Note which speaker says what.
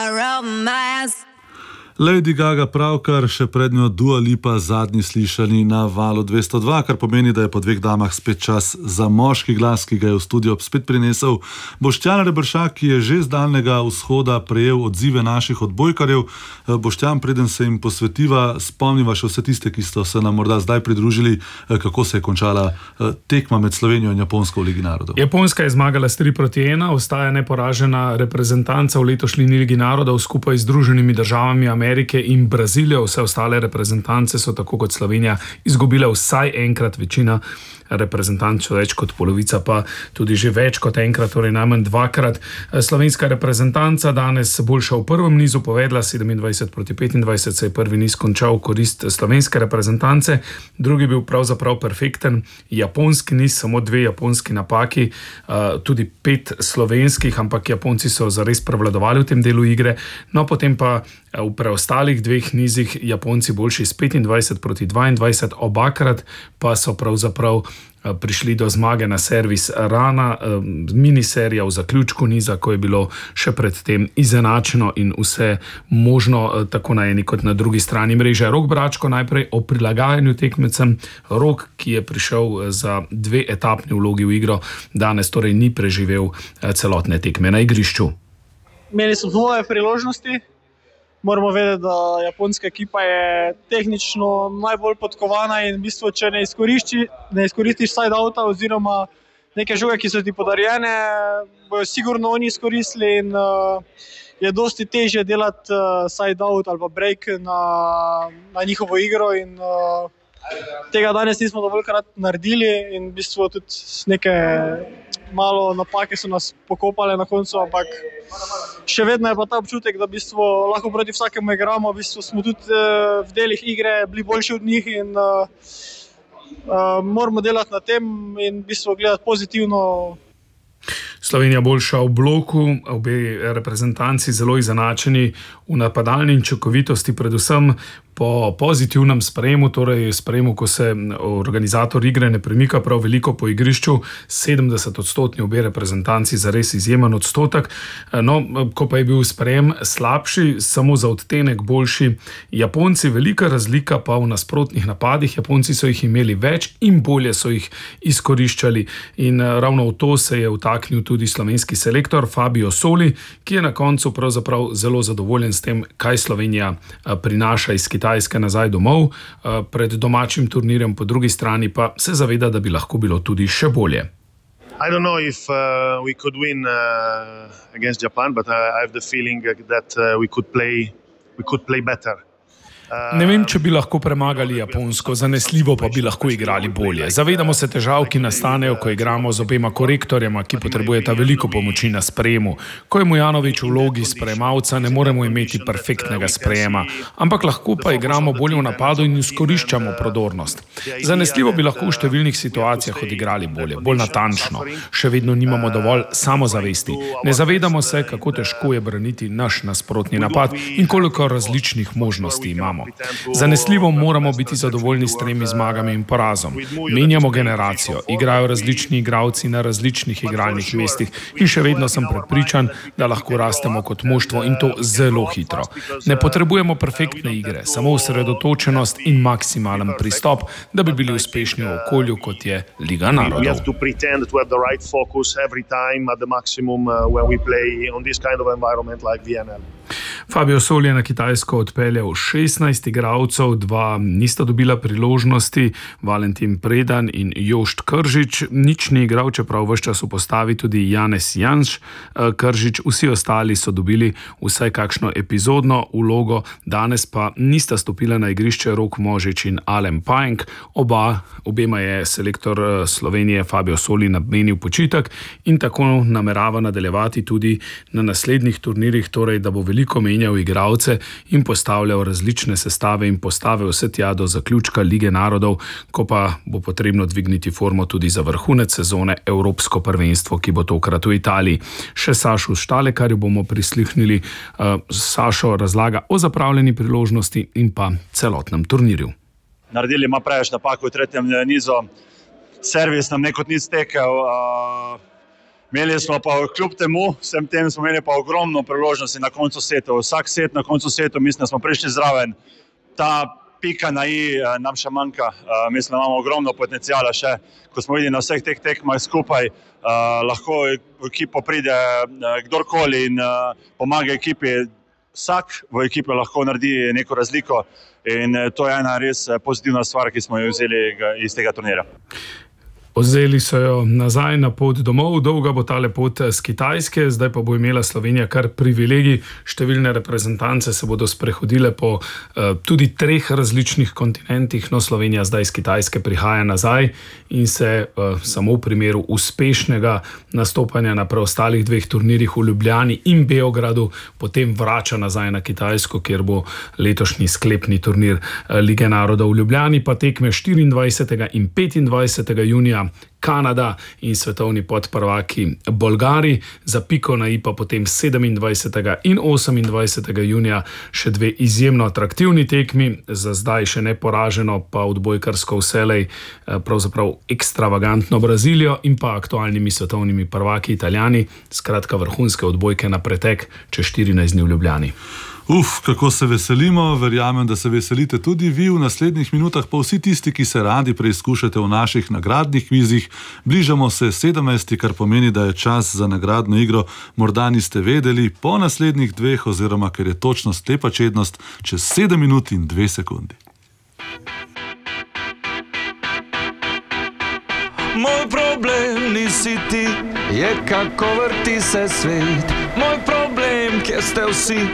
Speaker 1: Lady Gaga pravkar, še pred njo Dua Lipa, zadnji slišani na Valu 202, kar pomeni, da je po dveh damah spet čas za moški glas, ki ga je v studio spet prinesel Boštjan Reberšak, ki je že z Daljnega vzhoda prejel odzive naših odbojkarjev. Boštjan, preden se jim posvetiva, spomniva še vse tiste, ki so se nam morda zdaj pridružili, kako se je končala tekma med Slovenijo in Japonsko v Ligi narodov.
Speaker 2: Japonska je zmagala s 3-1, ostaja neporažena reprezentanca v letošnji Ligi narodov skupaj z Združenimi državami Amerike in Brazilijo. Vse ostale reprezentance so tako kot Slovenija izgubile vsaj enkrat, večina reprezentanc, več kot polovica pa tudi že več kot enkrat, torej najmanj dvakrat. Slovenska reprezentanca danes boljša v prvem nizu, povedla 27-25, se je prvi niz končal v korist slovenske reprezentance, drugi bil pravzaprav perfekten, japonski niz, samo 2 japonski napaki, tudi 5 slovenskih, ampak Japonci so zares prevladovali v tem delu igre, no potem pa v preostalih 2 nizih Japonci boljši s 25-22, obakrat pa so pravzaprav prišli do zmage na servis rana, miniserija v zaključku niza, ko je bilo še predtem izenačeno in vse možno tako na eni kot na drugi strani mreže. Rok Bračko najprej o prilagajanju tekmecem. Rok, ki je prišel za 2 etapni vlogi v igro, danes torej ni preživel celotne tekme na igrišču.
Speaker 3: Imeli smo nove priložnosti. Moramo vedeti, da japonska ekipa je tehnično najbolj podkovana in v bistvu, če ne izkoristiš side-outa oziroma neke žoge, ki so ti podarjene, bojo sigurno oni izkoristili in je dosti težje delati side-out ali pa break na njihovo igro in tega danes nismo dovoljkrat naredili in v bistvu tudi neke malo napake so nas pokopale na koncu, ampak še vedno je pa ta občutek, da v bistvu lahko proti vsakemu igramo, v bistvu smo tudi v delih igre bili boljši od njih in moramo delati na tem in v bistvu gledati pozitivno.
Speaker 2: Slovenija boljša v bloku, obe reprezentanci zelo izenačeni v napadalni učinkovitosti, predvsem po pozitivnem sprejemu, torej sprejemu, ko se organizator igre ne premika prav veliko po igrišču, 70% obe reprezentanci, zares izjemen odstotek. No, ko pa je bil sprejem slabši, samo za odtenek boljši Japonci, velika razlika pa v nasprotnih napadih. Japonci so jih imeli več in bolje so jih izkoriščali in ravno v to se je vtaknil tudi slovenski selektor Fabio Soli, ki je na koncu pravzaprav zelo zadovoljen s tem, kaj Slovenija prinaša iz Kitajske nazaj domov, pred domačim turnirjem, po drugi strani pa se zaveda, da bi lahko bilo tudi še bolje.
Speaker 4: I don't know if we could win against Japan, but I have the feeling that we could play better.
Speaker 2: Ne vem, če bi lahko premagali Japonsko, zanesljivo pa bi lahko igrali bolje. Zavedamo se težav, ki nastanejo, ko igramo z obema korektorjema, ki potrebujeta veliko pomoči na sprejemu. Ko je Mujanović v vlogi sprejemalca, ne moremo imeti perfektnega sprejema, ampak lahko pa igramo bolje v napadu in izkoriščamo prodornost. Zanesljivo bi lahko v številnih situacijah odigrali bolje, bolj natančno. Še vedno nimamo dovolj samozavesti. Ne zavedamo se, kako težko je braniti naš nasprotni napad in koliko različnih možnosti imamo. Zanesljivo moramo biti zadovoljni s 3 zmagami in porazom. Menjamo generacijo, igrajo različni igralci na različnih igralnih mestih in še vedno sem prepričan, da lahko rastemo kot moštvo in to zelo hitro. Ne potrebujemo perfektne igre, samo osredotočenost in maksimalen pristop, da bi bili uspešni v okolju, kot je Liga narodov. Fabio Soli je na Kitajsko odpeljal 16 igralcev, 2 nista dobila priložnosti, Valentin Predan in Jošt Kržič. Nič ni igral, čeprav ves čas v postavi tudi Janez Janš. Kržič, vsi ostali so dobili vsaj kakšno epizodno vlogo, danes pa nista stopila na igrišče Rok Možič in Alen Pajenk. Obema je selektor Slovenije Fabio Soli namenil počitek in tako namerava nadaljevati tudi na naslednjih turnirjih, torej da bo veliko menjal igralce in postavljal različne sestave in postave vse tja do zaključka Lige narodov, ko pa bo potrebno dvigniti formo tudi za vrhunec sezone Evropsko prvenstvo, ki bo tokrat v Italiji. Še Sašu Štalekarju bomo prisluhnili. Sašo razlaga o zapravljeni priložnosti in pa celotnem turnirju.
Speaker 5: Naredili ima preveč napako v 3. nizu. Servis nam nekot ni stekel. Imeli smo pa kljub temu, vsem tem smo imeli pa ogromno priložnosti na koncu setov. Vsak set na koncu setov, mislim, da smo prišli zraven. Ta pika na i nam še manjka. Mislim, da imamo ogromno potencijala še, ko smo videli na vseh teh tekmah skupaj. Lahko v ekipo pride kdorkoli in pomaga ekipi. Vsak v ekipi lahko naredi neko razliko in to je ena res pozitivna stvar, ki smo jo vzeli iz tega turnira.
Speaker 2: Vzeli so jo nazaj na pot domov, dolga bo tale pot z Kitajske, zdaj pa bo imela Slovenija kar privilegij. Številne reprezentance se bodo sprehodile po tudi 3 različnih kontinentih, no Slovenija zdaj z Kitajske prihaja nazaj in se samo v primeru uspešnega nastopanja na preostalih 2 turnirjih v Ljubljani in Beogradu potem vrača nazaj na Kitajsko, kjer bo letošnji sklepni turnir Lige narodov. V Ljubljani pa tekme 24. in 25. junija Kanada in svetovni podprvaki Bolgari, za piko na i pa potem 27. in 28. junija še 2 izjemno atraktivni tekmi, za zdaj še neporaženo pa odbojkarsko vselej pravzaprav ekstravagantno Brazilijo in pa aktualnimi svetovnimi prvaki Italijani, skratka vrhunske odbojke na pretek čez 14 dni v Ljubljani.
Speaker 1: Kako se veselimo, verjamem, da se veselite tudi vi. V naslednjih minutah pa vsi tisti, ki se radi preizkušate v naših nagradnih kvizih. Bližamo se 17, kar pomeni, da je čas za nagradno igro. Morda niste vedeli, po naslednjih 2 oziroma, ker je točnost lepa čednost, čez 7 minut in 2 sekundi.
Speaker 6: Moj problem nisi ti, je kako vrti se svet. Moj problem, kjer ste vsi.